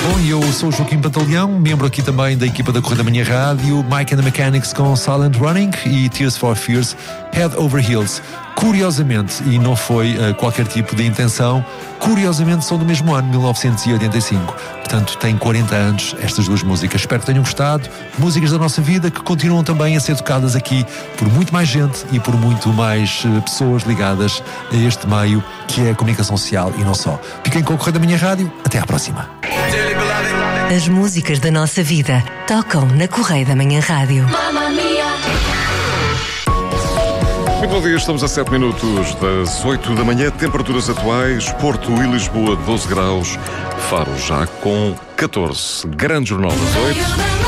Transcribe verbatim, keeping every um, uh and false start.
Bom, e eu sou o Joaquim Pantaleão, membro aqui também da equipa da Correio da Manhã Rádio, Mike and the Mechanics com Silent Running e Tears for Fears, Head Over Heels. Curiosamente, e não foi uh, qualquer tipo de intenção, curiosamente são do mesmo ano, mil novecentos e oitenta e cinco. Portanto, têm quarenta anos estas duas músicas. Espero que tenham gostado. Músicas da nossa vida que continuam também a ser tocadas aqui por muito mais gente e por muito mais uh, pessoas ligadas a este meio que é a comunicação social e não só. Fiquem com o Correio da Manhã Rádio. Até à próxima. As músicas da nossa vida tocam na Correio da Manhã Rádio. Muito bom dia, estamos a sete minutos das oito da manhã, temperaturas atuais, Porto e Lisboa doze graus, Faro já com catorze. Grande jornal das oito.